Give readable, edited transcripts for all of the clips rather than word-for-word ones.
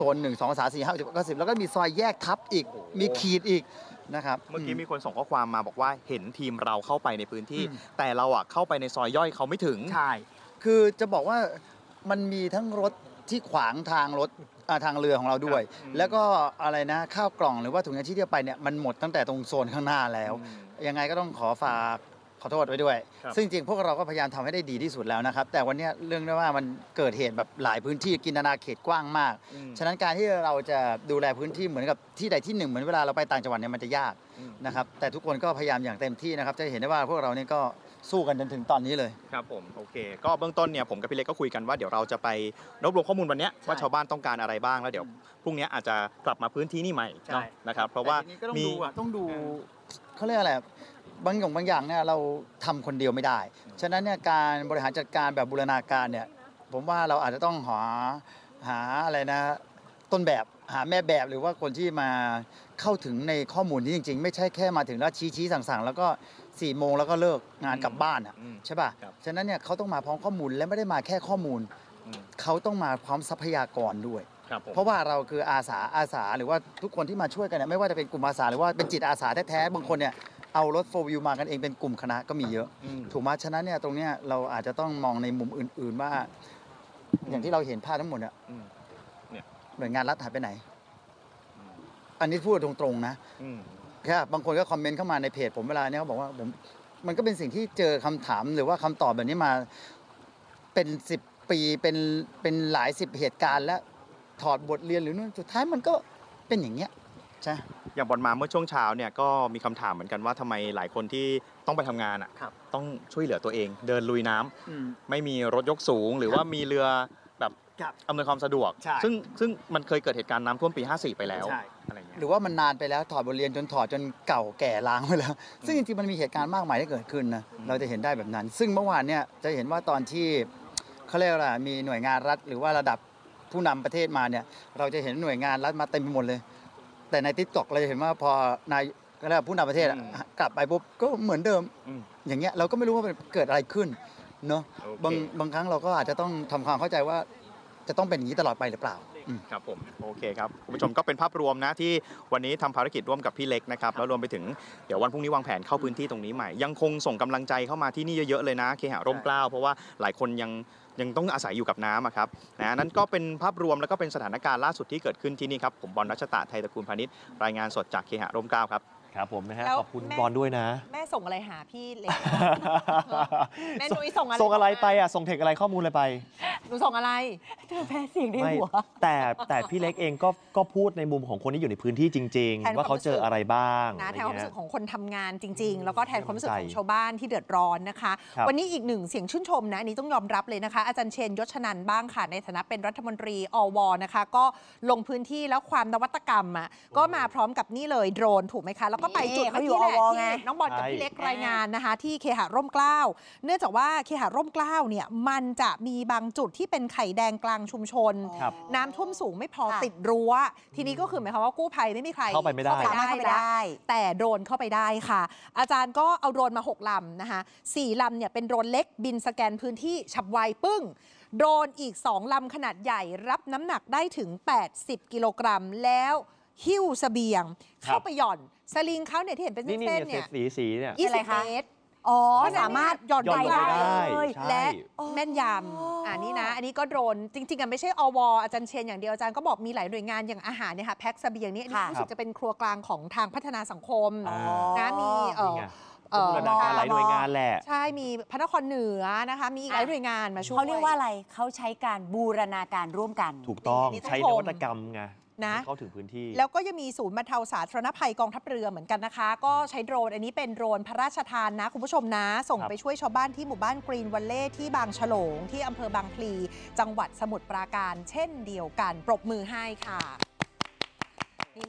ซน1 2 3 4 5 6 7 10แล้วก็มีซอยแยกทับอีกมีขีดอีกนะครับเมื่อกี้มีคนส่งข้อความมาบอกว่าเห็นทีมเราเข้าไปในพื้นที่แต่เราเข้าไปในซอยย่อยเขาไม่ถึงใช่คือจะบอกว่ามันมีทั้งรถที่ขวางทางรถทางเรือของเราด้วยแล้วก็อะไรนะข้าวกล่องหรือว่าถุงยางชีพที่ไปเนี่ยมันหมดตั้งแต่ตรงโซนข้างหน้าแล้วยังไงก็ต้องขอโทษไว้ด้วยซึ่งจริงพวกเราก็พยายามทำให้ได้ดีที่สุดแล้วนะครับแต่วันนี้เรื่องได้ว่ามันเกิดเหตุแบบหลายพื้นที่กินอาณาเขตกว้างมากฉะนั้นการที่เราจะดูแลพื้นที่เหมือนกับที่ใดที่หนึ่งเหมือนเวลาเราไปต่างจังหวัดเนี่ยมันจะยากนะครับแต่ทุกคนก็พยายามอย่างเต็มที่นะครับจะเห็นได้ว่าพวกเราเนี่ยก็สู้กันจนถึงตอนนี้เลยครับผมโอเคก็เบื้องต้นเนี่ยผมกับพี่เล็กก็คุยกันว่าเดี๋ยวเราจะไปรวบรวมข้อมูลวันนี้ว่าชาวบ้านต้องการอะไรบ้างแล้วเดี๋ยวพรุ่งนี้อาจจะกลับมาพื้นที่นี่ใหม่นะครับเพราะว่าต้องดูเขาเรียกอะไรบางอย่างเนี่ยเราทำคนเดียวไม่ได้ฉะนั้นเนี่ยการบริหารจัดการแบบบูรณาการเนี่ยผมว่าเราอาจจะต้องหาอะไรนะต้นแบบหาแม่แบบหรือว่าคนที่มาเข้าถึงในข้อมูลนี้จริงๆไม่ใช่แค่มาถึงแล้วชี้สั่งแล้วก็4 โมงแล้วก็เลิกงานกลับบ้านใช่ป่ะฉะนั้นเนี่ยเขาต้องมาพร้อมข้อมูลและไม่ได้มาแค่ข้อมูลเขาต้องมาพร้อมทรัพยากรด้วยเพราะว่าเราคืออาสาหรือว่าทุกคนที่มาช่วยกันเนี่ยไม่ว่าจะเป็นกลุ่มอาสาหรือว่าเป็นจิตอาสาแท้ๆบางคนเนี่ยเอารถ4 วิวมากันเองเป็นกลุ่มคณะก็มีเยอะถูกไหมฉะนั้นเนี่ยตรงเนี้ยเราอาจจะต้องมองในมุมอื่นๆว่าอย่างที่เราเห็นภาพทั้งหมดเนี่ยหน่วยงานรัฐหายไปไหนอันนี้พูดตรงๆนะแค่บางคนก็คอมเมนต์เข้ามาในเพจผมเวลาเนี้ยเขาบอกว่ามันก็เป็นสิ่งที่เจอคำถามหรือว่าคำตอบแบบนี้มาเป็น10 ปีเป็นหลาย10 เหตุการณ์แล้วถอดบทเรียนหรือนู่นสุดท้ายมันก็เป็นอย่างเงี้ยใช่อย่างบอลมาเมื่อช่วงเช้าเนี่ยก็มีคำถามเหมือนกันว่าทำไมหลายคนที่ต้องไปทำงานต้องช่วยเหลือตัวเองเดินลุยน้ำไม่มีรถยกสูงหรือว่ามีเรือแบบอำนวยความสะดวกซึ่งมันเคยเกิดเหตุการณ์น้ำท่วมปี54ไปแล้วอะไรเงี้ยหรือว่ามันนานไปแล้วถอดบทเรียนจนเก่าแก่ล้างไปแล้วซึ่งจริงๆมันมีเหตุการณ์มากมายที่เกิดขึ้นนะเราจะเห็นได้แบบนั้นซึ่งเมื่อวานเนี่ยจะเห็นว่าตอนที่เขาเรียกว่ามีหน่วยงานรัฐหรือว่าระดับผู้นำประเทศมาเนี่ยเราจะเห็นหน่วยงานรัฐมาเต็มไปหมดเลยแต่ใน TikTok เราจะเห็นว่าพอนายก็ได้ผู้นำประเทศกลับไปปุ๊บก็เหมือนเดิมอย่างเงี้ยเราก็ไม่รู้ว่าเกิดอะไรขึ้นเนาะบางครั้งเราก็อาจจะต้องทำความเข้าใจว่าจะต้องเป็นอย่างนี้ตลอดไปหรือเปล่าครับผมโอเคครับคุณผู้ชมก็เป็นภาพรวมนะที่วันนี้ทำภารกิจร่วมกับพี่เล็กนะครับแล้วรวมไปถึงเดี๋ยววันพรุ่งนี้วางแผนเข้าพื้นที่ตรงนี้ใหม่ยังคงส่งกำลังใจเข้ามาที่นี่เยอะๆเลยนะเคหะร่มเกล้าเพราะว่าหลายคนยังต้องอาศัยอยู่กับน้ำครับนะนั้นก็เป็นภาพรวมแล้วก็เป็นสถานการณ์ล่าสุดที่เกิดขึ้นที่นี่ครับผมบอลรัชตะไทยตระกูลพาณิชย์รายงานสดจากเคหะร่มเกล้าครับครับผมนะฮะขอบคุณบอลด้วยนะแม่ส่งอะไรหาพี่เล็กแม่นุ้ยส่งอะไรไปส่งเทคอะไรข้อมูลอะไรไปหนูส่งอะไรเธอแพ้เสียงในหัวแต่พี่เล็กเองก็พูดในมุมของคนที่อยู่ในพื้นที่จริงๆว่าเขาเจออะไรบ้างนะแทนความรู้สึกของคนทำงานจริงๆแล้วก็แทนความรู้สึกของชาวบ้านที่เดือดร้อนนะคะวันนี้อีกหนึ่งเสียงชื่นชมนะอันนี้ต้องยอมรับเลยนะคะอาจารย์เชนยศนันท์บ้างค่ะในฐานะเป็นรัฐมนตรีอวนะคะก็ลงพื้นที่แล้วความนวัตกรรมก็มาพร้อมกับนี่เลยโดรนถูกไหมคะแล้วก็ไปจุดที่แหละที่น้องบอลกับพี่เล็กรายงานนะคะที่เคหะร่มเกล้าเนื่องจากว่าเคหะร่มเกล้าเนี่ยมันจะมีบางจุดที่เป็นไข่แดงกลางชุมชนน้ำท่วมสูงไม่พอติดรั้วทีนี้ก็คือหมายความว่ากู้ภัยไม่มีใครเข้าไปไม่ได้แต่โดรนเข้าไปได้ค่ะอาจารย์ก็เอาโดรนมา6 ลำนะคะ4 ลำเนี่ยเป็นโดรนเล็กบินสแกนพื้นที่ฉับไวปึ้งโดรนอีก2 ลำขนาดใหญ่รับน้ำหนักได้ถึง80 กิโลกรัมแล้วหิ้วเสบียงเข้าไปหย่อนสลิงเขาเนี่ยที่เห็นเป็นเส้นเนี่ยสีเนี่ย 20 เมตรสามารถหย่อนได้เลยและแม่นยำนี่นะอันนี้ก็โดรนจริงๆไม่ใช่อวอาจารย์เชนอย่างเดียวอาจารย์ก็บอกมีหลายหน่วยงานอย่างอาหารเนี่ยค่ะแพ็คเสบียงนี้อันนี้รู้สึกจะเป็นครัวกลางของทางพัฒนาสังคมนะมีบูรณาการหลายหน่วยงานแหละใช่มีพระนครเหนือนะคะมีหลายหน่วยงานมาช่วยเขาเรียกว่าอะไรเขาใช้การบูรณาการร่วมกันถูกต้องใช้นวัตกรรมไงเข้าถึงพื้นที่แล้วก็ยังมีศูนย์บรรเทาสาธารณภัยกองทัพเรือเหมือนกันนะคะก็ใช้โดรนอันนี้เป็นโดรนพระราชทานนะคุณผู้ชมนะส่งไปช่วยชาวบ้านที่หมู่บ้านกรีนวัลเล่ที่บางฉลงที่อำเภอบางพลีจังหวัดสมุทรปราการเช่นเดียวกันปรบมือให้ค่ะนี่นะคะ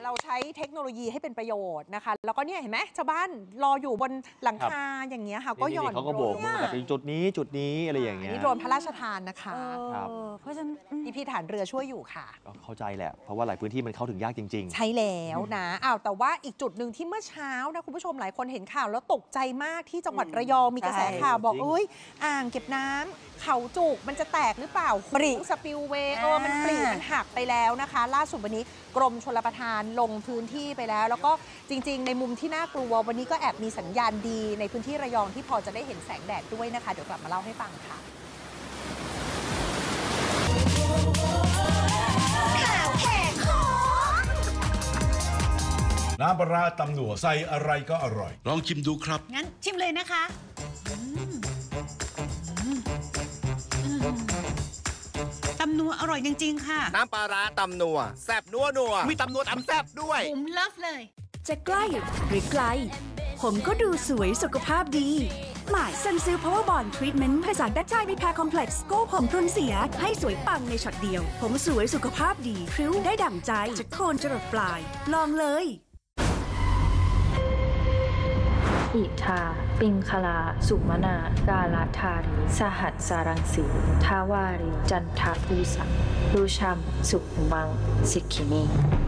เราใช้เทคโนโลยีให้เป็นประโยชน์นะคะแล้วก็เนี่ยเห็นไหมชาวบ้านรออยู่บนหลังคาอย่างเงี้ยค่ะก็หย่อนเขาก็โบกมือแบบจุดนี้อะไรอย่างเงี้ยนี่โดรนพระราชทานนะคะครับเพราะฉะนั้นพี่ฐานเรือช่วยอยู่ค่ะก็เข้าใจแหละเพราะว่าหลายพื้นที่มันเข้าถึงยากจริงใช่แล้วนะแต่ว่าอีกจุดหนึ่งที่เมื่อเช้านะคุณผู้ชมหลายคนเห็นข่าวแล้วตกใจมากที่จังหวัดระยองมีกระแสข่าวบอกจริงเอ้ยอ่างเก็บน้ำเขาจุกมันจะแตกหรือเปล่าปริสปิลเวย์มันปริมันหักไปแล้วนะคะ ล่าสุดวันนี้กรมชลประทานลงพื้นที่ไปแล้ว แล้วก็จริงๆในมุมที่น่ากลัววันนี้ก็แอบมีสัญญาณดีในพื้นที่ระยองที่พอจะได้เห็นแสงแดดด้วยนะคะเดี๋ยวกลับมาเล่าให้ฟังค่ะน้ำปลาร้าตำหนัวใส่อะไรก็อร่อยลองชิมดูครับงั้นชิมเลยนะคะตำนัวอร่อยจริงๆค่ะน้ำปลาร้าตำนัวแซ่บนัวมีตำนัวตำแซ่บด้วยผมเลิฟเลยจะใกล้หรือไกล ผมก็ดูสวยสุขภาพดีหมายซันซิลพาวเวอร์บอนด์ทรีทเมนต์ผสานแบคทีรีแพร์คอมเพล็กซ์โก้ผมทนเสียให้สวยปังในช็อตเดียว ผมสวยสุขภาพดีพริ้วได้ดั่งใจจากโคนจรดปลาย ลองเลยอิทาปิงคลาสุมนากาลธารีสหัสสารังสีทาวารีจันทภูสังรูชัมสุขมังสิกขินี